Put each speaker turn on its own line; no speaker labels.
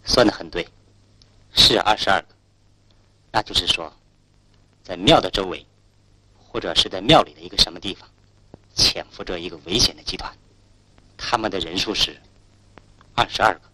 算得很对，是22个。那就是说，在庙的周围，或者是在庙里的一个什么地方，潜伏着一个危险的集团，他们的人数是22个。